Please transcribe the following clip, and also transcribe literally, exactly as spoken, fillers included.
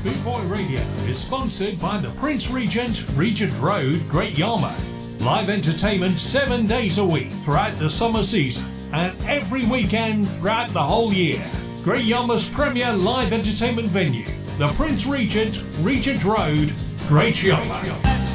Boot Boy Radio is sponsored by the Prince Regent, Regent Road, Great Yarmouth. Live entertainment seven days a week throughout the summer season and every weekend throughout the whole year. Great Yarmouth's premier live entertainment venue, the Prince Regent, Regent Road, Great Yarmouth.